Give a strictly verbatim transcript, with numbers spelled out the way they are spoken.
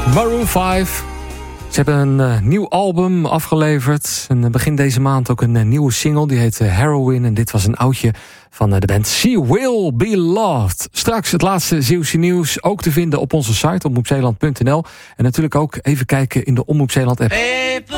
Maroon vijf. Ze hebben een uh, nieuw album afgeleverd. En uh, begin deze maand ook een uh, nieuwe single. Die heet uh, Heroin. En dit was een oudje van uh, de band She Will Be Loved. Straks het laatste Zeeuwse nieuws. Ook te vinden op onze site omroep zeeland punt n l. En natuurlijk ook even kijken in de Omroep Zeeland app.